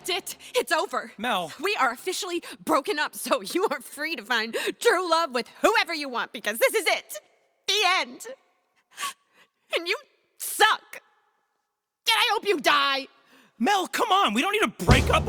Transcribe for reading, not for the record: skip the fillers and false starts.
That's it. It's over. Mel. We are officially broken up, so you are free to find true love with whoever you want because this is it. The end. And you suck. And I hope you die. Mel, come on. We don't need to break up.